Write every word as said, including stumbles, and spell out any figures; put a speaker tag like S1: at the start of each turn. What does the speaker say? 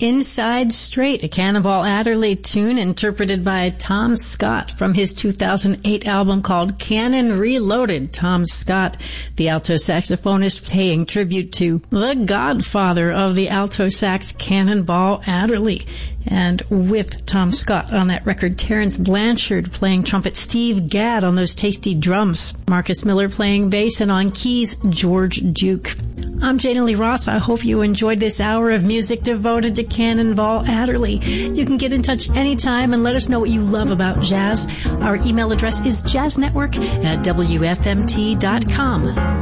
S1: Inside Straight, a Cannonball Adderley tune interpreted by Tom Scott from his two thousand eight album called Cannon Reloaded. Tom Scott, the alto saxophonist, paying tribute to the godfather of the alto sax, Cannonball Adderley. And with Tom Scott on that record, Terrence Blanchard playing trumpet, Steve Gadd on those tasty drums, Marcus Miller playing bass, and on keys, George Duke. I'm Jana Lee Ross. I hope you enjoyed this hour of music devoted to Cannonball Adderley. You can get in touch anytime and let us know what you love about jazz. Our email address is jazznetwork at W F M T dot com.